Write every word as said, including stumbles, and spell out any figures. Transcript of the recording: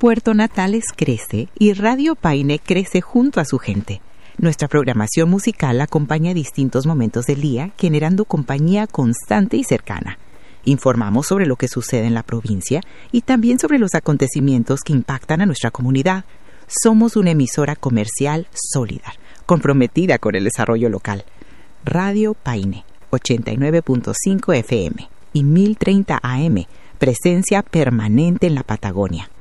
Puerto Natales crece y Radio Paine crece junto a su gente. Nuestra programación musical acompaña distintos momentos del día, generando compañía constante y cercana. Informamos sobre lo que sucede en la provincia y también sobre los acontecimientos que impactan a nuestra comunidad. Somos una emisora comercial sólida, comprometida con el desarrollo local. Radio Paine, ochenta y nueve punto cinco F M y mil treinta A M, presencia permanente en la Patagonia.